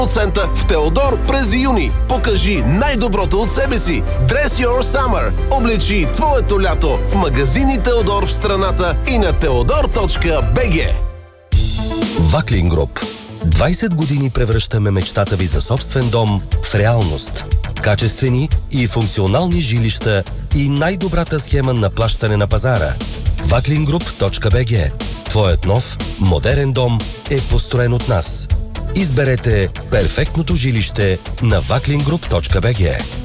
в Теодор през юни. Покажи най-доброто от себе си. Dress your summer. Облечи твоето лято в магазини Теодор в страната и на teodor.bg. Ваклин Груп. 20 години превръщаме мечтата ви за собствен дом в реалност. Качествени и функционални жилища и най-добрата схема на плащане на пазара. Vaklingroup.bg. Твоят нов, модерен дом е построен от нас. Изберете перфектното жилище на Vaklingroup.bg.